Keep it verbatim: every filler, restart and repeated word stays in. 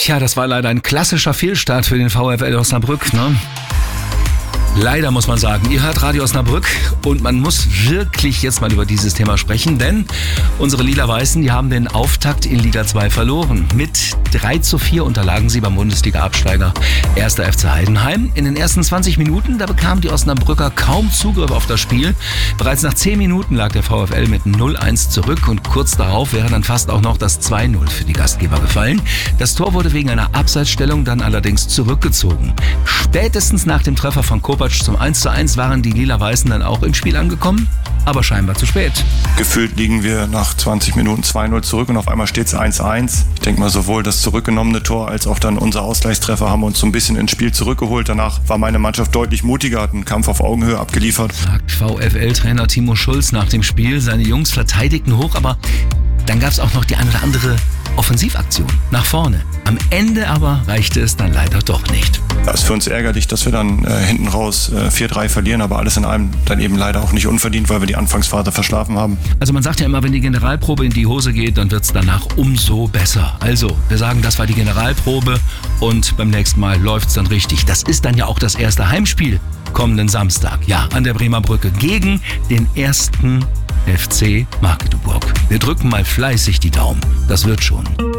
Tja, das war leider ein klassischer Fehlstart für den VfL Osnabrück, ne? Leider muss man sagen, ihr hört Radio Osnabrück und man muss wirklich jetzt mal über dieses Thema sprechen, denn unsere Lila-Weißen, die haben den Auftakt in Liga zwei verloren. Mit drei zu vier unterlagen sie beim Bundesliga-Absteiger erster F C Heidenheim. In den ersten zwanzig Minuten, da bekamen die Osnabrücker kaum Zugriff auf das Spiel. Bereits nach zehn Minuten lag der VfL mit null eins zurück und kurz darauf wäre dann fast auch noch das zwei null für die Gastgeber gefallen. Das Tor wurde wegen einer Abseitsstellung dann allerdings zurückgezogen. Spätestens nach dem Treffer von Kopac zum eins zu eins waren die Lila-Weißen dann auch im Spiel angekommen, aber scheinbar zu spät. Gefühlt liegen wir nach zwanzig Minuten zwei null zurück und auf einmal steht es eins eins. Ich denke mal, sowohl das zurückgenommene Tor als auch dann unser Ausgleichstreffer haben uns so ein bisschen ins Spiel zurückgeholt. Danach war meine Mannschaft deutlich mutiger, hat einen Kampf auf Augenhöhe abgeliefert. Sagt VfL-Trainer Timo Schulz nach dem Spiel. Seine Jungs verteidigten hoch, aber dann gab es auch noch die eine oder andere Offensivaktion nach vorne. Am Ende aber reichte es dann leider doch nicht. Ja, es ist für uns ärgerlich, dass wir dann äh, hinten raus äh, vier drei verlieren, aber alles in allem dann eben leider auch nicht unverdient, weil wir die Anfangsphase verschlafen haben. Also man sagt ja immer, wenn die Generalprobe in die Hose geht, dann wird es danach umso besser. Also wir sagen, das war die Generalprobe und beim nächsten Mal läuft es dann richtig. Das ist dann ja auch das erste Heimspiel kommenden Samstag. Ja, an der Bremer Brücke gegen den ersten F C Magdeburg. Wir drücken mal fleißig die Daumen. Das wird schon.